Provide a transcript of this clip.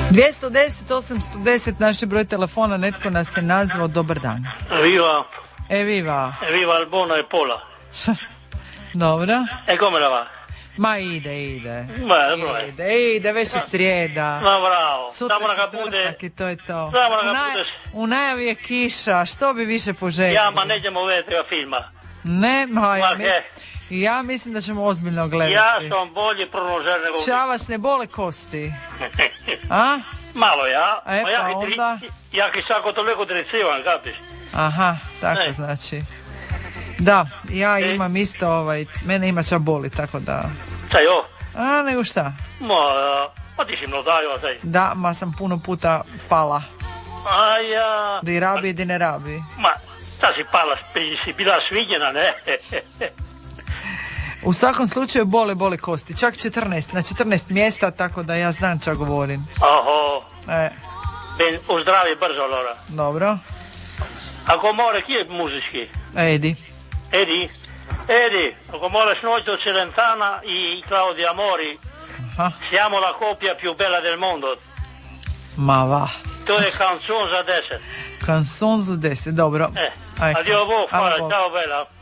210 810 naš je broj telefona, netko nas je nazvao, dobar dan. Viva. Viva. Viva il buono e pola. Dobro. E come la va? Ma ide. Ide, već je srijeda. Ma bravo. Sutra četvrtak i to je to. U najavi je kiša, što bi više poželjeli? Ja, ma nećemo gledati ova filma. Ne, ja mislim da ćemo ozbiljno gledati. Ja sam bolji pronožer nego... Ča vas ne bole kosti? A? Malo ja. Pa onda... Ja ki sako toliko drecivan, kapiš? Aha, tako znači. Da, ja imam isto, mene ima ča boli, tako da... Šta jo? A, nego šta? Ma ti si mlodajva, taj. Da, ma sam puno puta pala. A ja... Di rabi, di ne rabi. Ma, ta si pala, si bila svinjena, ne? U svakom slučaju bole kosti, čak 14 mjesta, tako da ja znam čak govorim. Oho. Ben, uzdravi brzo, Lora. Dobro. Ako more, kje je muzički? Edi, ako moraš noći od Celentana i Claudia Mori, siamo la coppia più bella del mondo. Ma va. To je canzone za 10. Canzone za 10, dobro. Addio, hvala, ciao bella.